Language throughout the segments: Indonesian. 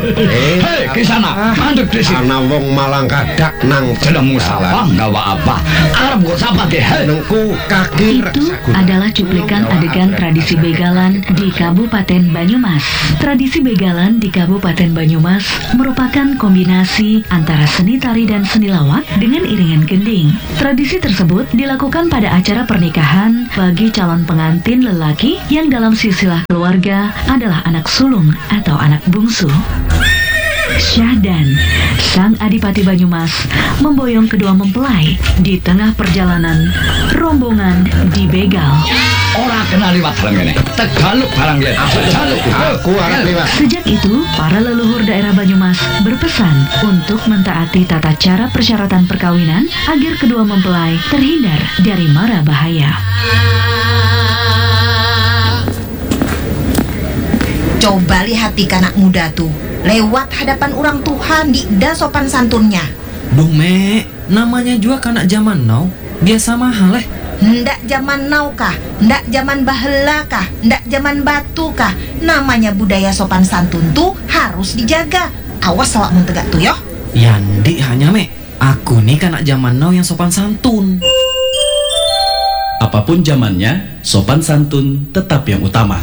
Hei, kisana, mandek di sini. Ana wong malang kadak nang Jenengmu sapa? Gawa apa? Arep nggo sapa ge? Nengku kaki Itu adalah cuplikan adegan tradisi begalan di Kabupaten Banyumas. Tradisi begalan di Kabupaten Banyumas merupakan kombinasi antara seni tari dan seni lawak dengan iringan gending. Tradisi tersebut dilakukan pada acara pernikahan bagi calon pengantin lelaki yang dalam silsilah keluarga adalah anak sulung atau anak bungsu. Syahdan, sang adipati Banyumas, memboyong kedua mempelai di tengah perjalanan rombongan dibegal. Ora kena liwat dalan kene. Tegaluk barang yen. Tegaluk. Aku arep liwat. Sejak itu, para leluhur daerah Banyumas berpesan untuk mentaati tata cara persyaratan perkawinan agar kedua mempelai terhindar dari mara bahaya. Coba lihat di anak muda tuh, lewat hadapan orang Tuhan di sopan santunnya. Duh Mek, namanya juga kanak zaman now, biasa mahal Ndak zaman now kah? Ndak zaman bahela kah? Ndak zaman batu kah? Namanya budaya sopan santun tuh harus dijaga. Awas salah mun tegak tuh yo. Yandi hanya Mek, aku nih kanak zaman now yang sopan santun. Apapun zamannya, sopan santun tetap yang utama.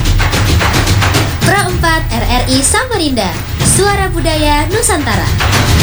Pro 4 RRI Samarinda, Suara Budaya Nusantara.